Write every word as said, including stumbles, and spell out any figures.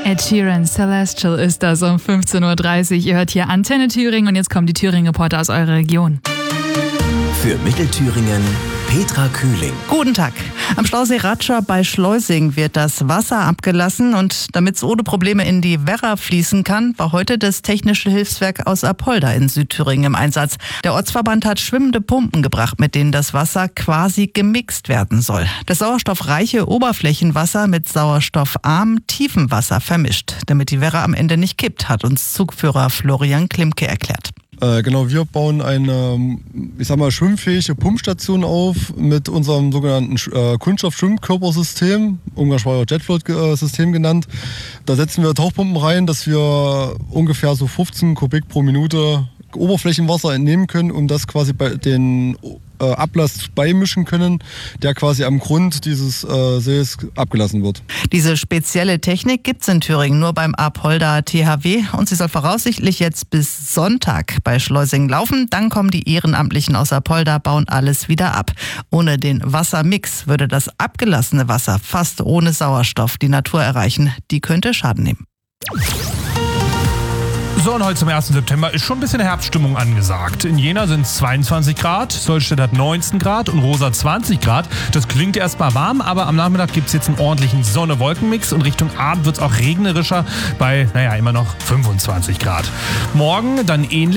Ed Sheeran, Celestial ist das um fünfzehn Uhr dreißig. Ihr hört hier Antenne Thüringen und jetzt kommen die Thüringen-Reporter aus eurer Region. Für Mittelthüringen Petra Kühling. Guten Tag. Am Stausee Ratscha bei Schleusing wird das Wasser abgelassen und damit es ohne Probleme in die Werra fließen kann, war heute das Technische Hilfswerk aus Apolda in Südthüringen im Einsatz. Der Ortsverband hat schwimmende Pumpen gebracht, mit denen das Wasser quasi gemixt werden soll. Das sauerstoffreiche Oberflächenwasser mit sauerstoffarmem Tiefenwasser vermischt, damit die Werra am Ende nicht kippt, hat uns Zugführer Florian Klimke erklärt. Äh, genau, wir bauen eine, ich sag mal, schwimmfähige Pumpstation auf mit unserem sogenannten äh, Kunststoff-Schwimmkörpersystem, umgangssprachlich auch Jetfloat-System genannt. Da setzen wir Tauchpumpen rein, dass wir ungefähr so fünfzehn Kubik pro Minute Oberflächenwasser entnehmen können, um das quasi bei den äh, Ablass beimischen können, der quasi am Grund dieses äh, Sees abgelassen wird. Diese spezielle Technik gibt's in Thüringen nur beim Apolda T H W und sie soll voraussichtlich jetzt bis Sonntag bei Schleusing laufen. Dann kommen die Ehrenamtlichen aus Apolda, bauen alles wieder ab. Ohne den Wassermix würde das abgelassene Wasser fast ohne Sauerstoff die Natur erreichen. Die könnte Schaden nehmen. So, und heute zum ersten September ist schon ein bisschen Herbststimmung angesagt. In Jena sind es zweiundzwanzig Grad, Sollstedt hat neunzehn Grad und Rosa zwanzig Grad. Das klingt erstmal warm, aber am Nachmittag gibt es jetzt einen ordentlichen Sonne-Wolken-Mix und Richtung Abend wird es auch regnerischer bei, naja, immer noch fünfundzwanzig Grad. Morgen dann ähnlich.